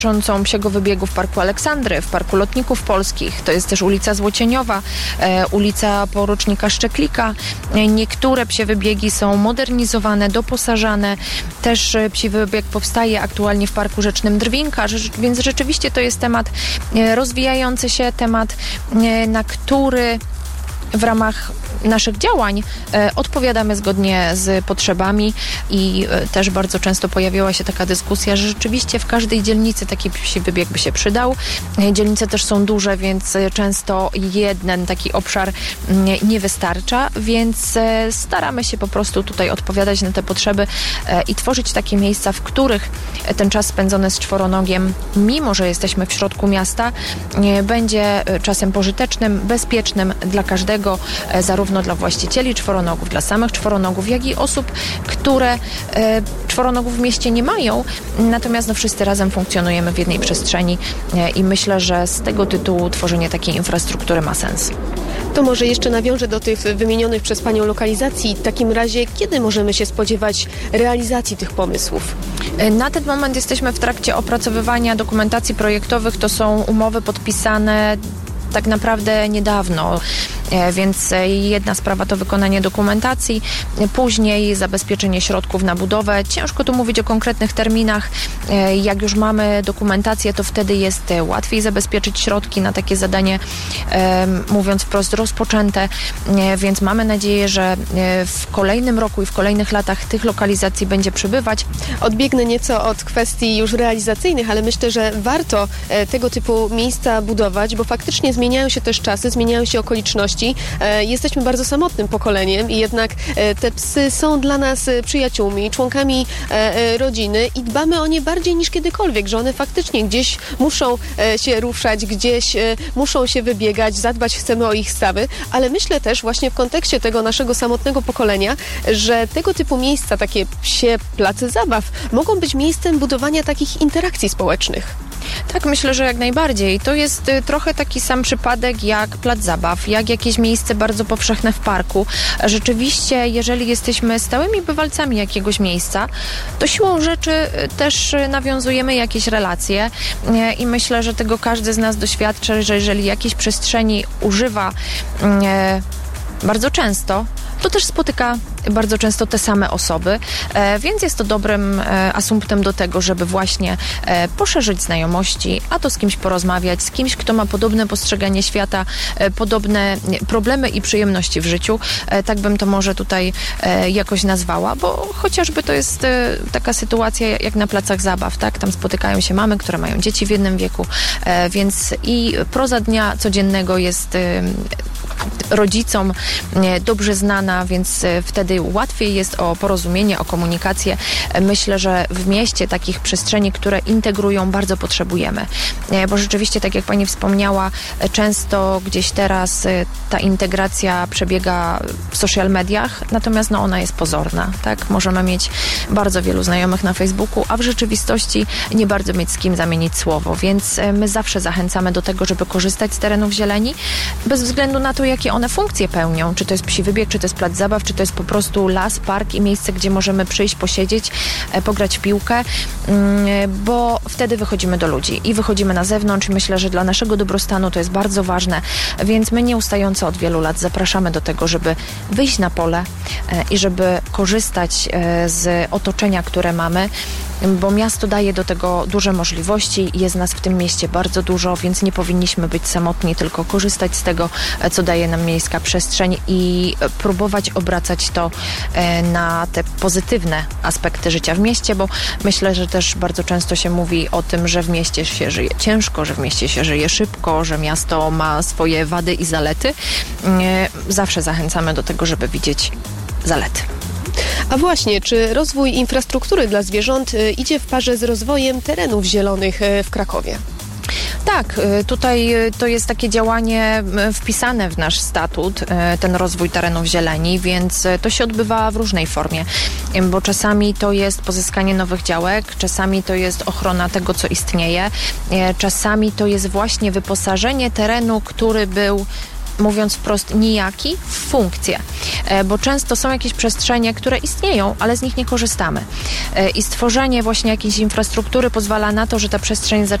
Psiego wybiegu w Parku Aleksandry, w Parku Lotników Polskich. To jest też ulica Złocieniowa, ulica Porucznika Szczeklika. Niektóre psie wybiegi są modernizowane, doposażane. Też psi wybieg powstaje aktualnie w Parku Rzecznym Drwinka, więc rzeczywiście to jest temat rozwijający się, temat, na który w ramach naszych działań odpowiadamy zgodnie z potrzebami i też bardzo często pojawiała się taka dyskusja, że rzeczywiście w każdej dzielnicy taki psi wybieg by się przydał. Dzielnice też są duże, więc często jeden taki obszar nie wystarcza, więc staramy się po prostu tutaj odpowiadać na te potrzeby i tworzyć takie miejsca, w których ten czas spędzony z czworonogiem, mimo że jesteśmy w środku miasta, będzie czasem pożytecznym, bezpiecznym dla każdego, zarówno dla właścicieli czworonogów, dla samych czworonogów, jak i osób, które czworonogów w mieście nie mają. Natomiast wszyscy razem funkcjonujemy w jednej przestrzeni i myślę, że z tego tytułu tworzenie takiej infrastruktury ma sens. To może jeszcze nawiążę do tych wymienionych przez Panią lokalizacji. W takim razie, kiedy możemy się spodziewać realizacji tych pomysłów? Na ten moment jesteśmy w trakcie opracowywania dokumentacji projektowych. To są umowy podpisane tak naprawdę niedawno, więc jedna sprawa to wykonanie dokumentacji, później zabezpieczenie środków na budowę. Ciężko tu mówić o konkretnych terminach. Jak już mamy dokumentację, to wtedy jest łatwiej zabezpieczyć środki na takie zadanie, mówiąc wprost, rozpoczęte, więc mamy nadzieję, że w kolejnym roku i w kolejnych latach tych lokalizacji będzie przybywać. Odbiegnę nieco od kwestii już realizacyjnych, ale myślę, że warto tego typu miejsca budować, bo faktycznie zmieniają się też czasy, zmieniają się okoliczności. Jesteśmy bardzo samotnym pokoleniem i jednak te psy są dla nas przyjaciółmi, członkami rodziny i dbamy o nie bardziej niż kiedykolwiek, że one faktycznie gdzieś muszą się ruszać, gdzieś muszą się wybiegać, zadbać chcemy o ich stawy, ale myślę też właśnie w kontekście tego naszego samotnego pokolenia, że tego typu miejsca, takie psie place zabaw, mogą być miejscem budowania takich interakcji społecznych. Tak, myślę, że jak najbardziej. To jest trochę taki sam przypadek jak plac zabaw, jak jakieś miejsce bardzo powszechne w parku. Rzeczywiście, jeżeli jesteśmy stałymi bywalcami jakiegoś miejsca, to siłą rzeczy też nawiązujemy jakieś relacje i myślę, że tego każdy z nas doświadczy, że jeżeli jakiejś przestrzeni używa bardzo często, to też spotyka bardzo często te same osoby, więc jest to dobrym asumptem do tego, żeby właśnie poszerzyć znajomości, a to z kimś porozmawiać, z kimś, kto ma podobne postrzeganie świata, podobne problemy i przyjemności w życiu. Tak bym to może tutaj jakoś nazwała, bo chociażby to jest taka sytuacja jak na placach zabaw, tak? Tam spotykają się mamy, które mają dzieci w jednym wieku, więc i proza dnia codziennego jest rodzicom dobrze znana, więc wtedy łatwiej jest o porozumienie, o komunikację. Myślę, że w mieście takich przestrzeni, które integrują, bardzo potrzebujemy. Bo rzeczywiście, tak jak Pani wspomniała, często gdzieś teraz ta integracja przebiega w social mediach, natomiast ona jest pozorna. Tak? Możemy mieć bardzo wielu znajomych na Facebooku, a w rzeczywistości nie bardzo mieć z kim zamienić słowo, więc my zawsze zachęcamy do tego, żeby korzystać z terenów zieleni, bez względu na to, jakie one funkcje pełnią. Czy to jest psi wybieg, czy to jest plac zabaw, czy to jest po prostu las, park i miejsce, gdzie możemy przyjść, posiedzieć, pograć w piłkę, bo wtedy wychodzimy do ludzi i wychodzimy na zewnątrz i myślę, że dla naszego dobrostanu to jest bardzo ważne, więc my nieustająco od wielu lat zapraszamy do tego, żeby wyjść na pole i żeby korzystać z otoczenia, które mamy, bo miasto daje do tego duże możliwości, jest nas w tym mieście bardzo dużo, więc nie powinniśmy być samotni, tylko korzystać z tego, co daje nam miejska przestrzeń i próbować obracać to na te pozytywne aspekty życia w mieście, bo myślę, że też bardzo często się mówi o tym, że w mieście się żyje ciężko, że w mieście się żyje szybko, że miasto ma swoje wady i zalety. Zawsze zachęcamy do tego, żeby widzieć zalety. A właśnie, czy rozwój infrastruktury dla zwierząt idzie w parze z rozwojem terenów zielonych w Krakowie? Tak, tutaj to jest takie działanie wpisane w nasz statut, ten rozwój terenów zieleni, więc to się odbywa w różnej formie, bo czasami to jest pozyskanie nowych działek, czasami to jest ochrona tego, co istnieje, czasami to jest właśnie wyposażenie terenu, który był mówiąc wprost, nijaki w funkcję, bo często są jakieś przestrzenie, które istnieją, ale z nich nie korzystamy. I stworzenie właśnie jakiejś infrastruktury pozwala na to, że ta przestrzeń